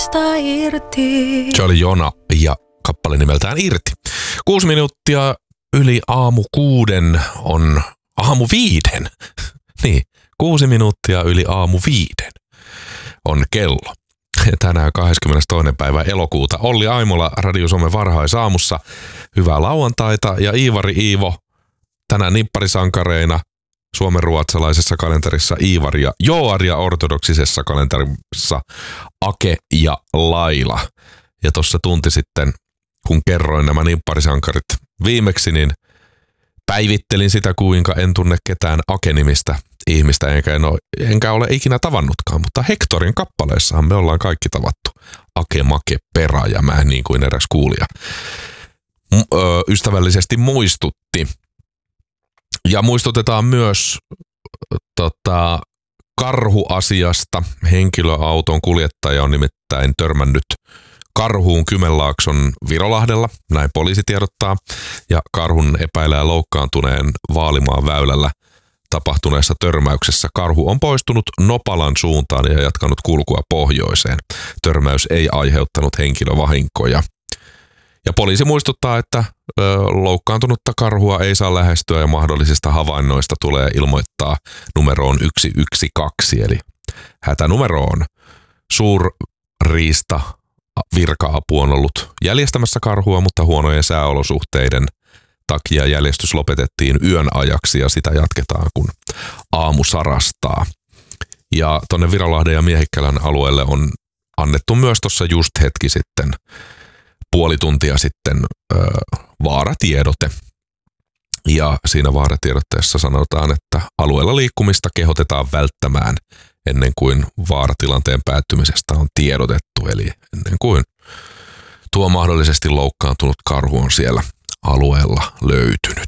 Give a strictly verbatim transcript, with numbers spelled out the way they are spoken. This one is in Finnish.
elämästä irti. Se oli Jona ja kappale nimeltään Irti. Kuusi minuuttia yli aamu kuuden on aamu viiden. Niin, kuusi minuuttia yli aamu viiden on kello. Tänään kahdeskymmenestoinen päivä elokuuta. Olli Aimola Radio Suomen varhaisaamussa. Hyvää lauantaita ja Iivari Iivo tänään nipparisankareina. Suomenruotsalaisessa kalenterissa Iivari ja Joari ja ortodoksisessa kalenterissa Ake ja Laila. Ja tuossa tunti sitten, kun kerroin nämä nipparisankarit viimeksi, niin päivittelin sitä, kuinka en tunne ketään Ake-nimistä ihmistä, enkä, en ole, enkä ole ikinä tavannutkaan, mutta Hectorin kappaleissahan me ollaan kaikki tavattu. Ake, Make, Pera ja mä, niin kuin eräs kuulija M- ö, ystävällisesti muistutti. Ja muistutetaan myös tota, karhuasiasta. Henkilöauton kuljettaja on nimittäin törmännyt karhuun Kymenlaakson Virolahdella, näin poliisi tiedottaa, ja karhun epäilee loukkaantuneen Vaalimaan väylällä tapahtuneessa törmäyksessä. Karhu on poistunut Nopalan suuntaan ja jatkanut kulkua pohjoiseen. Törmäys ei aiheuttanut henkilövahinkoja. Ja poliisi muistuttaa, että ö, loukkaantunutta karhua ei saa lähestyä ja mahdollisista havainnoista tulee ilmoittaa numeroon yksi yksi kaksi, eli hätänumero on suurriista. Virka-apu on ollut jäljestämässä karhua, mutta huonojen sääolosuhteiden takia jäljestys lopetettiin yön ajaksi ja sitä jatketaan, kun aamu sarastaa. Ja tuonne Virolahden ja Miehikkälän alueelle on annettu myös tuossa just hetki sitten, puoli tuntia sitten, ö, vaaratiedote. Ja siinä vaaratiedotteessa sanotaan, että alueella liikkumista kehotetaan välttämään ennen kuin vaaratilanteen päättymisestä on tiedotettu, eli ennen kuin tuo mahdollisesti loukkaantunut karhu on siellä alueella löytynyt.